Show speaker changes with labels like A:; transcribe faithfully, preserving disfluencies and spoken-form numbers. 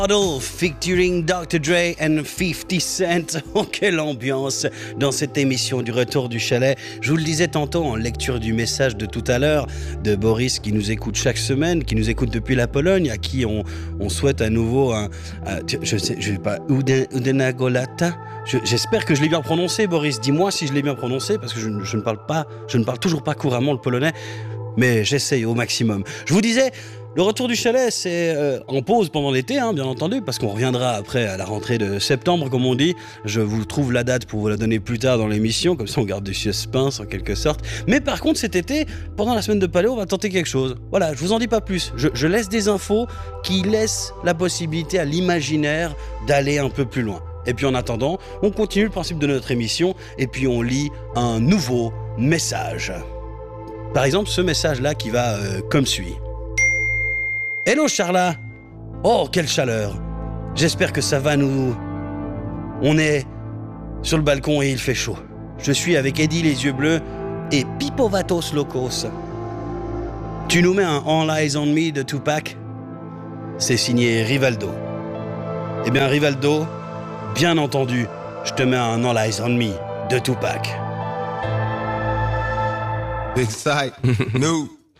A: Model featuring doctor Dre and fifty Cent. Oh, quelle ambiance dans cette émission du Retour du Chalet. Je vous le disais tantôt en lecture du message de tout à l'heure de Boris qui nous écoute chaque semaine, qui nous écoute depuis la Pologne, à qui on, on souhaite à nouveau un, un je sais, je sais pas, Udenagolata. Je, j'espère que je l'ai bien prononcé, Boris. Dis-moi si je l'ai bien prononcé, parce que je, je ne parle pas, je ne parle toujours pas couramment le polonais, mais j'essaye au maximum. Je vous disais. Le Retour du Chalet, c'est euh, en pause pendant l'été, hein, bien entendu, parce qu'on reviendra après à la rentrée de septembre, comme on dit. Je vous trouve la date pour vous la donner plus tard dans l'émission, comme ça on garde du suspense en quelque sorte. Mais par contre, cet été, pendant la semaine de Paléo, on va tenter quelque chose. Voilà, je vous en dis pas plus. Je, je laisse des infos qui laissent la possibilité à l'imaginaire d'aller un peu plus loin. Et puis en attendant, on continue le principe de notre émission, et puis on lit un nouveau message. Par exemple, ce message-là qui va euh, comme suit. Hello Charla. Oh, quelle chaleur. J'espère que ça va nous... On est sur le balcon et il fait chaud. Je suis avec Eddie les yeux bleus et Pipovatos Locos. Tu nous mets un All Eyes on Me de Tupac? C'est signé Rivaldo. Eh bien Rivaldo, bien entendu, je te mets un All Eyes on Me de Tupac.
B: Big sight, new.